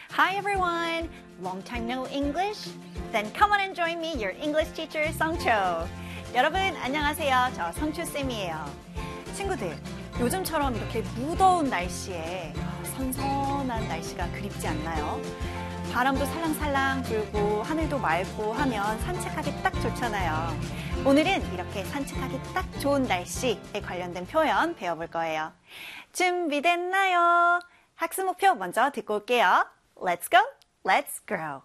Hi everyone! Long time no English? Then come on and join me, your English teacher, 성초. 여러분 안녕하세요. 저 성초쌤이에요. 친구들, 요즘처럼 이렇게 무더운 날씨에 선선한 날씨가 그립지 않나요? 바람도 살랑살랑 불고 하늘도 맑고 하면 산책하기 딱 좋잖아요. 오늘은 이렇게 산책하기 딱 좋은 날씨에 관련된 표현 배워볼 거예요. 준비됐나요? 학습 목표 먼저 듣고 올게요. Let's go, let's grow.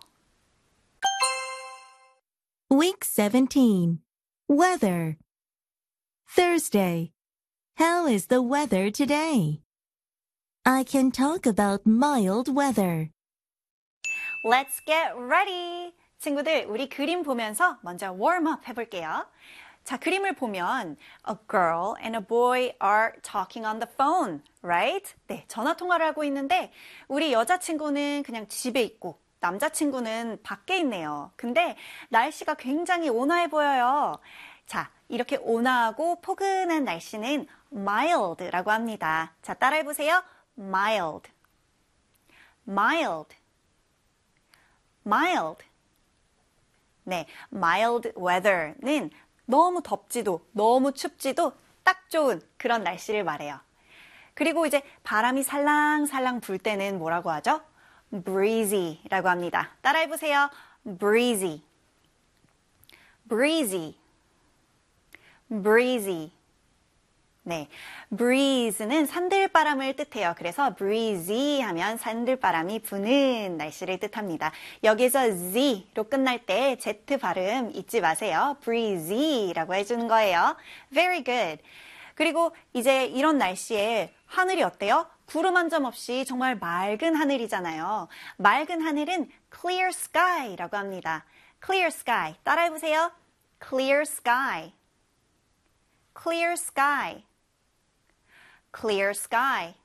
Week 17. Weather. Thursday. How is the weather today? I can talk about mild weather. Let's get ready. 친구들, 우리 그림 보면서 먼저 warm up 해볼게요. 자, 그림을 보면 a girl and a boy are talking on the phone, right? 네, 전화 통화를 하고 있는데 우리 여자친구는 그냥 집에 있고 남자친구는 밖에 있네요. 근데 날씨가 굉장히 온화해 보여요. 자, 이렇게 온화하고 포근한 날씨는 mild라고 합니다. 자, 따라해보세요. mild, mild, mild. 네, mild weather는 너무 덥지도 너무 춥지도 딱 좋은 그런 날씨를 말해요. 그리고 이제 바람이 살랑살랑 불 때는 뭐라고 하죠? breezy라고 합니다. 따라해보세요. breezy, breezy, breezy. 네, breeze는 산들바람을 뜻해요. 그래서 breezy 하면 산들바람이 부는 날씨를 뜻합니다. 여기서 z로 끝날 때 z 발음 잊지 마세요. breezy라고 해주는 거예요. Very good. 그리고 이제 이런 날씨에 하늘이 어때요? 구름 한 점 없이 정말 맑은 하늘이잖아요. 맑은 하늘은 clear sky라고 합니다. clear sky. 따라해보세요. clear sky, clear sky. Clear sky.